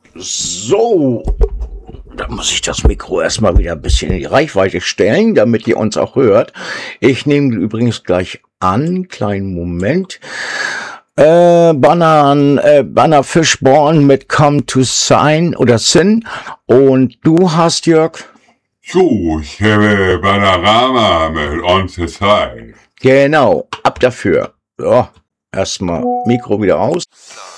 So, da muss ich das Mikro erstmal wieder ein bisschen in die Reichweite stellen, damit ihr uns auch hört. Ich nehme übrigens gleich an, kleinen Moment. Banner Fishborn mit Come to Sign oder Sin. Und du hast, Jörg? So, ich habe Banarama mit On the Side. Genau, ab dafür. So, erstmal Mikro wieder aus.